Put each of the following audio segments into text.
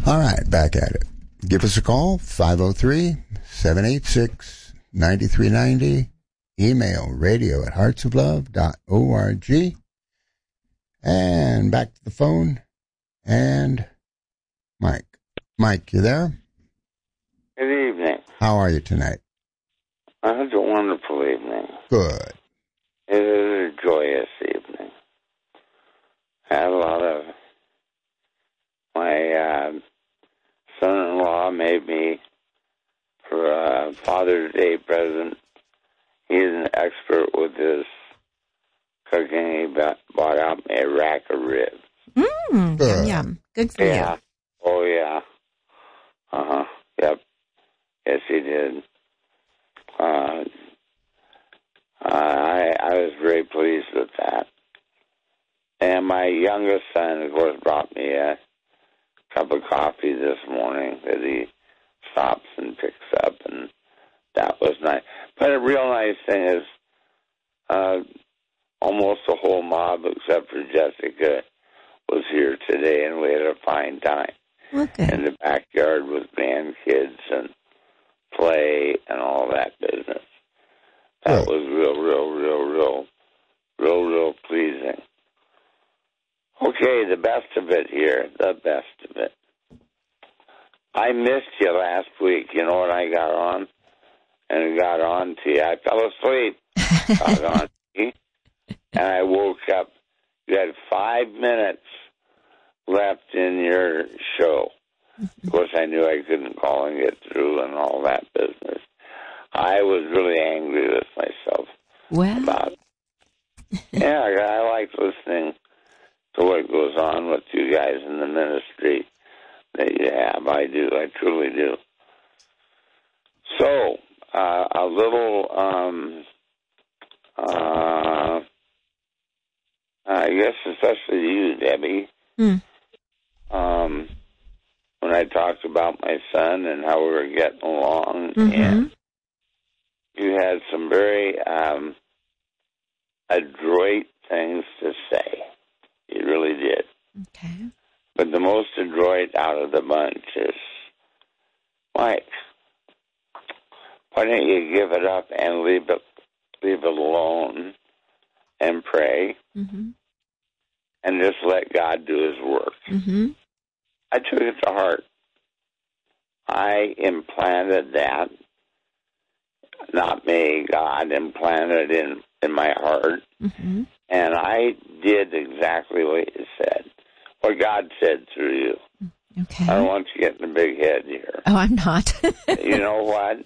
All right, back at it. Give us a call, 503-786-9390. Email radio@heartsoflove.org. And back to the phone. And Mike. Mike, you there? Good evening. How are you tonight? I had a wonderful evening. Good. It is a joyous evening. I had a lot of... My son-in-law made me, for a Father's Day present, he's an expert with his cooking. He bought out me a rack of ribs. Yum, yum. Good for you. Oh, yeah. Yep. Yes, he did. I was very pleased with that. And my youngest son, of course, brought me a cup of coffee this morning that he stops and picks up, and that was nice. But a real nice thing is almost the whole mob, except for Jessica, was here today, and we had a fine time. Okay. In the backyard with grandkids and play and all that business. That was real pleasing. Okay, the best of it here, the best of it. I missed you last week. You know what I got on? And got on to you. I fell asleep. Got on to you. And I woke up. You had 5 minutes left in your show. Of course, I knew I couldn't call and get through and all that business. I was really angry with myself about it. Yeah, I like listening to what goes on with you guys in the ministry that you have. I do. I truly do. So, a little, I guess especially you, Debbie, when I talked about my son and how we were getting along, and you had some very adroit things to say. You really did. Okay. But the most adroit out of the bunch is, Mike, why don't you give it up and leave it alone and pray and just let God do his work? I took it to heart. I implanted that, not me, God implanted it in my heart. And I did exactly what you said, what God said through you. Okay. I don't want you getting a big head here. Oh, I'm not. You know what?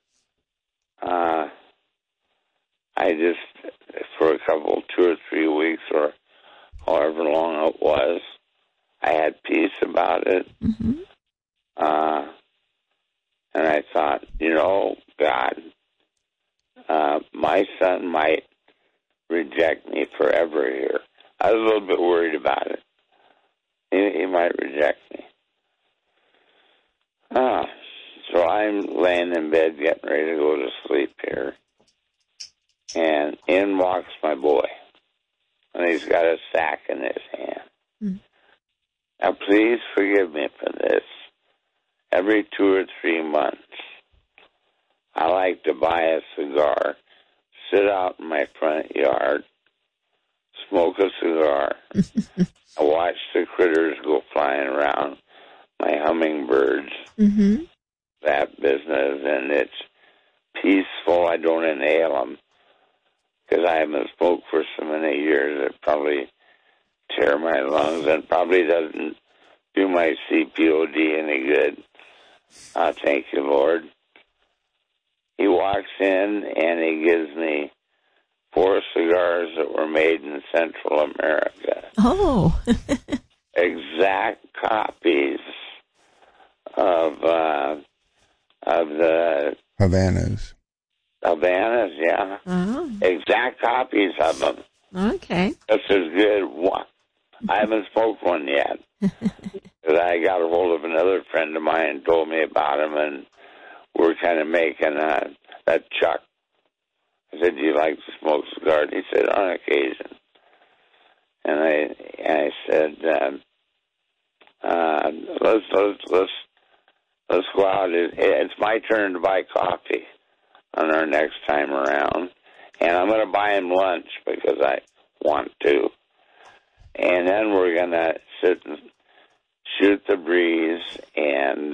I just, for a couple, 2 or 3 weeks or however long it was, I had peace about it. And I thought, God, my son might reject me forever here. I was a little bit worried about it. He might reject me. So I'm laying in bed getting ready to go to sleep here. And in walks my boy. And he's got a sack in his hand. Now, please forgive me for this. Every 2 or 3 months, I like to buy a cigar, sit out in my front yard, smoke a cigar, and watch the critters go flying around, my hummingbirds, that business, and it's peaceful. I don't inhale them because I haven't smoked for so many years. It probably tear my lungs and probably doesn't do my CPOD any good. Thank you, Lord. He walks in and he gives me 4 cigars that were made in Central America. Oh. Exact copies of the Havanas. Havanas, yeah. Oh. Exact copies of them. Okay. Just as good. I haven't smoked one yet. Because I got a hold of another friend of mine and told me about him, and we're kind of making that Chuck. I said, do you like to smoke cigars? He said, on occasion. And I said, let's go out. It's my turn to buy coffee on our next time around, and I'm going to buy him lunch because I want to, and then we're going to sit and shoot the breeze and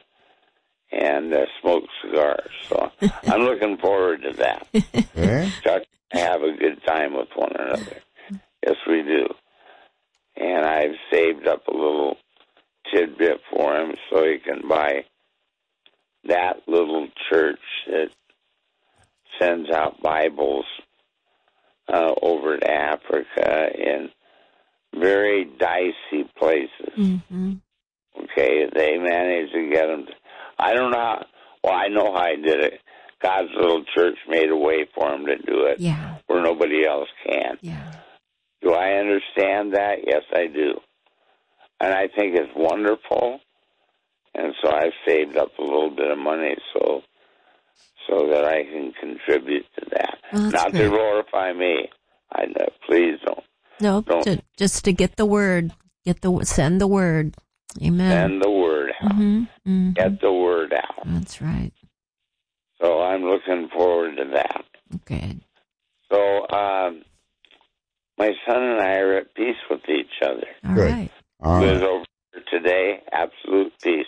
smoke cigars. So I'm looking forward to that. Okay. To have a good time with one another. Yes, we do. And I've saved up a little tidbit for him so he can buy that little church that sends out Bibles over to Africa in very dicey places. Mm-hmm. Okay, they managed to get them. I don't know how. Well, I know how I did it. God's little church made a way for him to do it, Yeah. where nobody else can. Yeah. Do I understand that? Yes, I do. And I think it's wonderful. And so I've saved up a little bit of money so that I can contribute to that. Well, Not great. to glorify me. Please don't. No, Don't. just to get the word, send the word. Amen. Send the word out. Mm-hmm. Mm-hmm. Get the word out. That's right. So I'm looking forward to that. Good. So my son and I are at peace with each other. All Good. right. All He was right. over here today, absolute peace.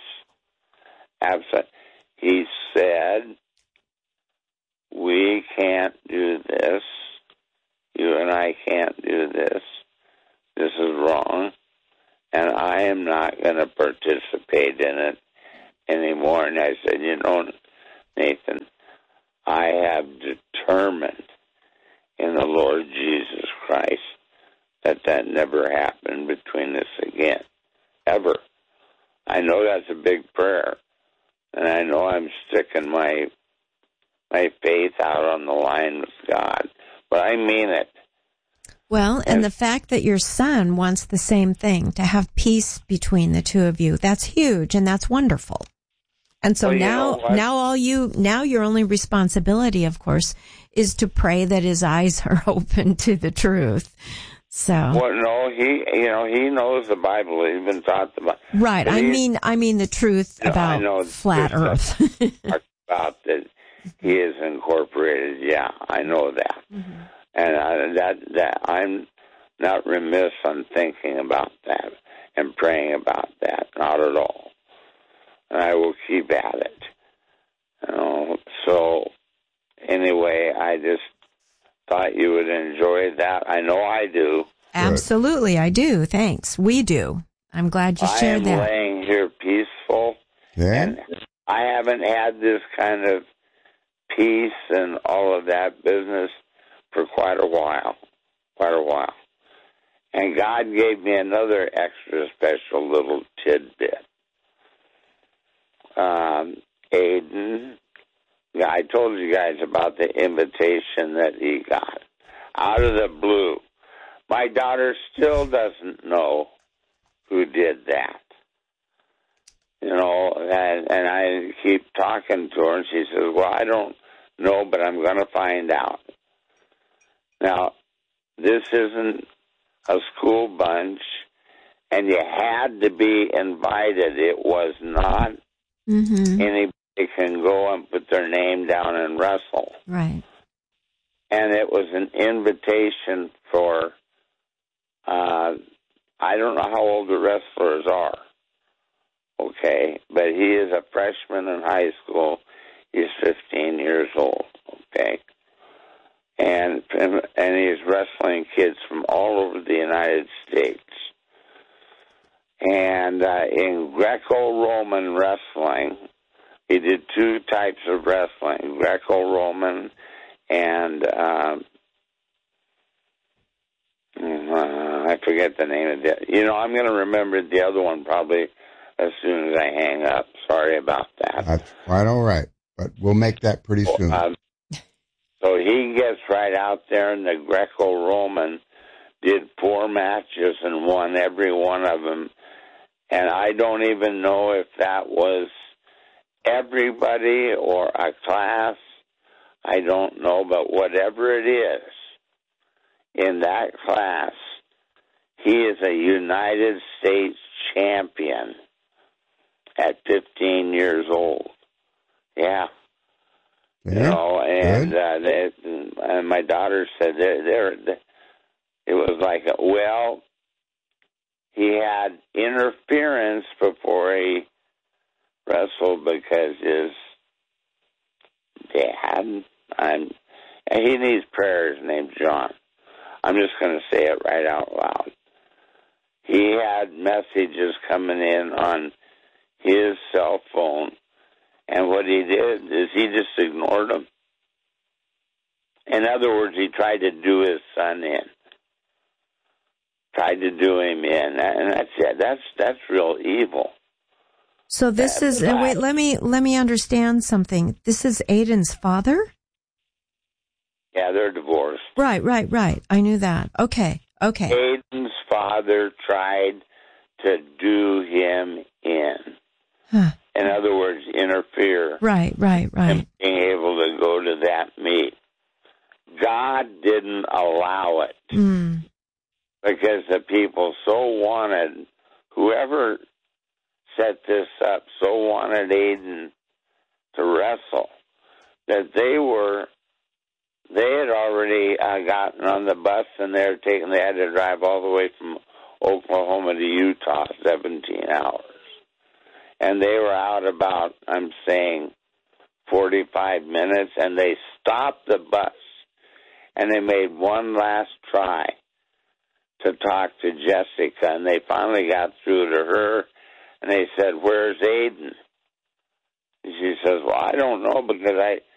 He said, we can't do this. You and I can't do this. This is wrong. And I am not going to participate in it anymore. And I said, Nathan, I have determined in the Lord Jesus Christ that never happened between us again, ever. I know that's a big prayer, and I know I'm sticking my faith out on the line with God, but I mean it. Well, and the fact that your son wants the same thing, to have peace between the two of you, that's huge and that's wonderful. And so Well, now your only responsibility, of course, is to pray that his eyes are open to the truth. So. Well, no, he knows the Bible. He's been taught the Bible. Right. But I mean the truth I know about flat Earth. about that he is incorporated. Yeah, I know that. Mm-hmm. And that I'm not remiss on thinking about that and praying about that. Not at all. And I will keep at it. So anyway, I just thought you would enjoy that. I know I do. Absolutely, I do. Thanks. We do. I'm glad you shared I am that. laying here peaceful. Yeah. And I haven't had this kind of peace and all of that business for quite a while. And God gave me another extra special little tidbit. Aiden, I told you guys about the invitation that he got out of the blue. My daughter still doesn't know who did that. And I keep talking to her, and she says, well, I don't know, but I'm going to find out. Now, this isn't a school bunch, and you had to be invited. It was not anybody can go and put their name down and wrestle. Right. And it was an invitation for, I don't know how old the wrestlers are, okay, but he is a freshman in high school. He's 15 years old, okay, and he's wrestling kids from all over the United States. And in Greco-Roman wrestling, he did two types of wrestling, Greco-Roman and I forget the name of it. I'm going to remember the other one probably as soon as I hang up. Sorry about that. That's quite all right, but we'll make that pretty soon. So he gets right out there, and the Greco-Roman did 4 matches and won every one of them. And I don't even know if that was everybody or a class. I don't know, but whatever it is, in that class, he is a United States champion at 15 years old. Yeah. Yeah. You know, and my daughter said it was like, well, he had interference before he wrestled because his dad, he needs prayers, named John. I'm just going to say it right out loud. He had messages coming in on his cell phone, and what he did is he just ignored them. In other words, he tried to do his son in. Tried to do him in, and that's it. That's real evil. So this is wait. Let me understand something. This is Aiden's father. Yeah, they're divorced. Right. I knew that. Okay. Aiden's father tried to do him in. Huh. In other words, interfere. Right. And being able to go to that meet. God didn't allow it. Because the people so wanted, whoever set this up, so wanted Aiden to wrestle, that they had already gotten on the bus, and they had to drive all the way from Oklahoma to Utah, 17 hours. And they were out about, I'm saying, 45 minutes, and they stopped the bus, and they made one last try to talk to Jessica, and they finally got through to her, and they said, "Where's Aiden?" And she says, "Well, I don't know, because